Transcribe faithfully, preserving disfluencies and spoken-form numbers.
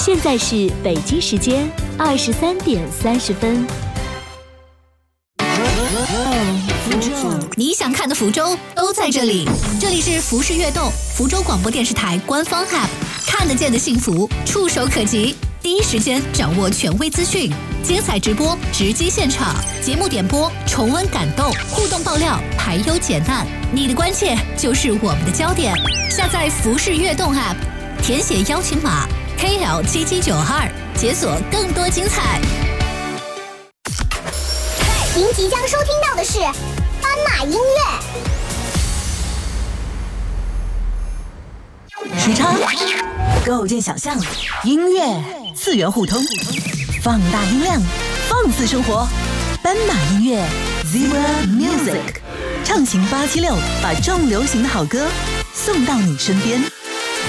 现在是北京时间二十三点三十分。 你想看的福州都在这里，这里是福视悦动，福州广播电视台官方 App， 看得见的幸福，触手可及，第一时间掌握权威资讯，精彩直播，直击现场，节目点播，重温感动，互动爆料，排忧解难，你的关切就是我们的焦点。下载福视悦动 App， 填写邀请码 K L 七七九二，解锁更多精彩。 您即将收听到的是斑马音乐。 时差构建想象，音乐次元互通，放大音量，放肆生活。斑马音乐 Zebra Music， 畅行八七六，把重流行的好歌送到你身边。